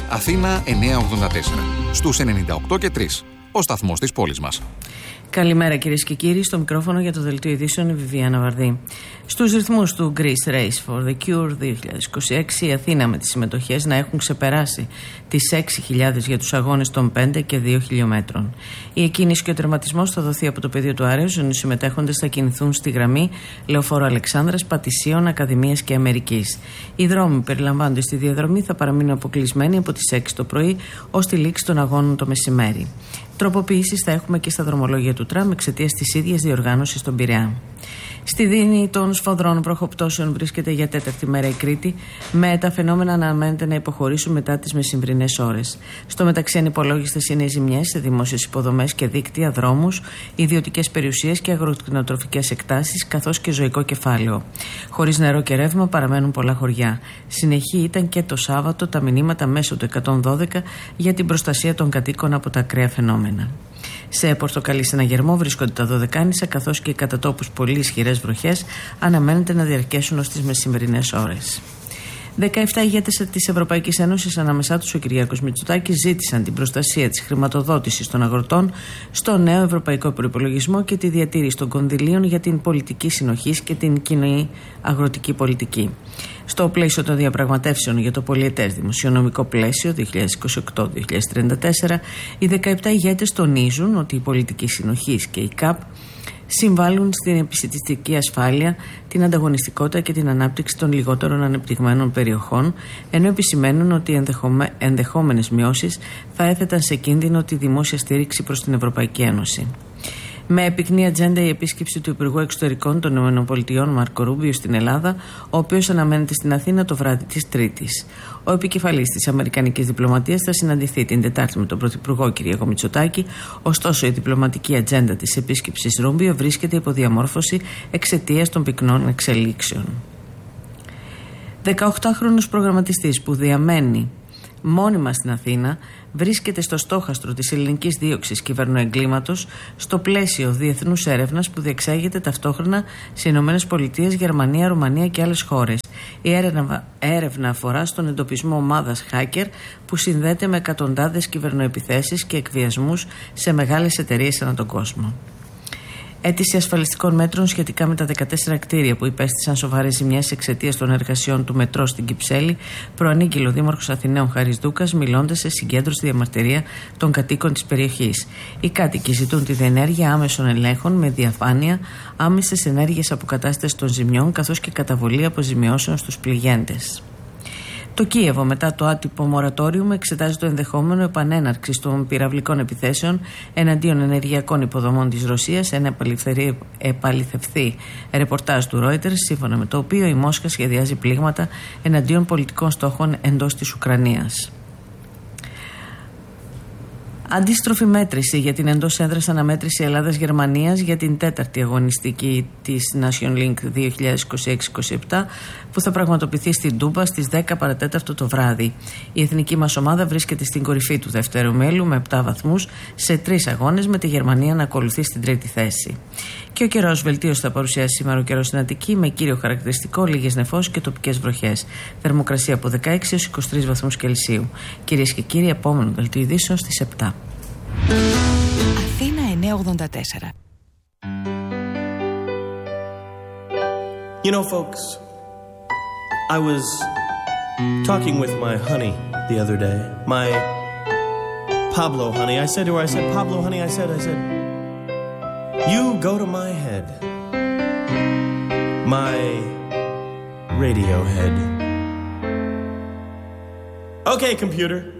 Αθήνα 984. Στους 98 και 3. Ο σταθμός της πόλης μας. Καλημέρα κυρίες και κύριοι, στο μικρόφωνο για το δελτίο ειδήσεων η Βιβιάνα Βαρδί. Στους ρυθμούς του Greece Race for the Cure 2026 η Αθήνα με τις συμμετοχές να έχουν ξεπεράσει τις 6.000 για τους αγώνες των 5 και 2 χιλιόμετρων. Η εκκίνηση και ο τερματισμός θα δοθεί από το πεδίο του Άρεως, ενώ οι συμμετέχοντες θα κινηθούν στη γραμμή Λεωφόρο Αλεξάνδρας, Πατησίων, Ακαδημίας και Αμερικής. Οι δρόμοι που περιλαμβάνονται στη διαδρομή θα παραμείνουν αποκλεισμένοι από τις 6 το πρωί ως τη λήξη των αγώνων το μεσημέρι. Τροποποιήσεις θα έχουμε και στα δρομολόγια του τραμ εξαιτίας της ίδιας διοργάνωσης στον Πειραιά. Στη δίνη των σφοδρών βροχοπτώσεων βρίσκεται για τέταρτη μέρα η Κρήτη, με τα φαινόμενα να αναμένεται να υποχωρήσουν μετά τις μεσημβρινές ώρες. Στο μεταξύ, ανυπολόγιστες είναι οι ζημιές σε δημόσιες υποδομές και δίκτυα, δρόμους, ιδιωτικές περιουσίες και αγροκτηνοτροφικές εκτάσεις, καθώς και ζωικό κεφάλαιο. Χωρίς νερό και ρεύμα παραμένουν πολλά χωριά. Συνεχή ήταν και το Σάββατο τα μηνύματα μέσω του 112 για την προστασία των κατοίκων από τα ακραία φαινόμενα. Σε πορτοκαλί συναγερμό βρίσκονται τα Δωδεκάνησα, καθώς και κατά τόπους πολύ ισχυρές βροχές αναμένεται να διαρκέσουν ως τις μεσημβρινές ώρες. 17 ηγέτες της Ευρωπαϊκής Ένωσης, ανάμεσά τους ο Κυριάκος Μητσοτάκης, ζήτησαν την προστασία της χρηματοδότησης των αγροτών στο νέο ευρωπαϊκό προϋπολογισμό και τη διατήρηση των κονδυλίων για την πολιτική συνοχής και την κοινή αγροτική πολιτική. Στο πλαίσιο των διαπραγματεύσεων για το πολιετές δημοσιονομικό πλαίσιο 2028-2034, οι 17 ηγέτες τονίζουν ότι η πολιτική συνοχής και η ΚΑΠ συμβάλλουν στην επιστημιστική ασφάλεια, την ανταγωνιστικότητα και την ανάπτυξη των λιγότερων ανεπτυγμένων περιοχών, ενώ επισημαίνουν ότι οι ενδεχόμενες μειώσεις θα έθεταν σε κίνδυνο τη δημόσια στήριξη προς την Ευρωπαϊκή Ένωση. Με επικνή ατζέντα η επίσκεψη του Υπουργού Εξωτερικών των ΗΠΑ Μάρκο Ρούμπιο στην Ελλάδα, ο οποίος αναμένεται στην Αθήνα το βράδυ της Τρίτης. Ο επικεφαλής της Αμερικανικής διπλωματίας θα συναντηθεί την Τετάρτη με τον Πρωθυπουργό Κυριάκο Μητσοτάκη, ωστόσο η διπλωματική ατζέντα της επίσκεψης Ρούμπιο βρίσκεται υπό διαμόρφωση εξαιτίας των πυκνών εξελίξεων. 18χρονος προγραμματιστής που διαμένει μόνιμα στην Αθήνα βρίσκεται στο στόχαστρο της ελληνικής δίωξης κυβερνοεγκλήματος στο πλαίσιο διεθνούς έρευνας που διεξάγεται ταυτόχρονα σε Ηνωμένες Πολιτείες, Γερμανία, Ρουμανία και άλλες χώρες. Η έρευνα αφορά στον εντοπισμό ομάδας hacker που συνδέεται με εκατοντάδες κυβερνοεπιθέσεις και εκβιασμούς σε μεγάλες εταιρείες ανά τον κόσμο. Αίτηση ασφαλιστικών μέτρων σχετικά με τα 14 κτίρια που υπέστησαν σοβαρές ζημιές εξαιτίας των εργασιών του μετρό στην Κυψέλη προανήγγειλε ο Δήμαρχος Αθηναίων Χάρης Δούκας, μιλώντας σε συγκέντρωση διαμαρτυρία των κατοίκων της περιοχής. Οι κάτοικοι ζητούν τη διενέργεια άμεσων ελέγχων με διαφάνεια, άμεσες ενέργειες αποκατάστασης των ζημιών καθώς και καταβολή αποζημιώσεων στους πληγέντες. Το Κίεβο, μετά το άτυπο μορατόριουμ, εξετάζει το ενδεχόμενο επανέναρξης των πυραυλικών επιθέσεων εναντίον ενεργειακών υποδομών της Ρωσίας, ένα επαληθευθεί ρεπορτάζ του Reuters, σύμφωνα με το οποίο η Μόσχα σχεδιάζει πλήγματα εναντίον πολιτικών στόχων εντός της Ουκρανίας. Αντίστροφη μέτρηση για την εντός έδρας αναμέτρηση Ελλάδας-Γερμανίας για την τέταρτη αγωνιστική της Nation Link 2026-27 που θα πραγματοποιηθεί στην Τούμπα στις 10 παρατέταρτο το βράδυ. Η εθνική μας ομάδα βρίσκεται στην κορυφή του δεύτερου μέλου με 7 βαθμούς σε 3 αγώνες, με τη Γερμανία να ακολουθεί στην τρίτη θέση. Και ο καιρός βελτίωση θα παρουσιάσει σήμερα ο καιρός στην Αττική με κύριο χαρακτηριστικό λίγες νεφώσεις και τοπικές βροχές. Θερμοκρασία από 16 έως 23 βαθμούς Κελσίου. Κυρίες και κύριοι, επόμενο δελτίο ειδήσεων στις 7. Αθήνα 984. You know, folks, I was talking with my honey the other day. My Pablo honey. I said to her, Pablo honey, I said, you go to my head. My radio head. Okay, computer.